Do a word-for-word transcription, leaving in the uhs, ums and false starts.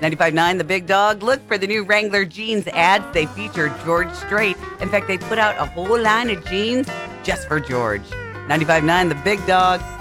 ninety-five point nine The Big Dog. Look for the new Wrangler jeans ads. They feature George Strait. In fact, they put out a whole line of jeans just for George. ninety-five point nine The Big Dog.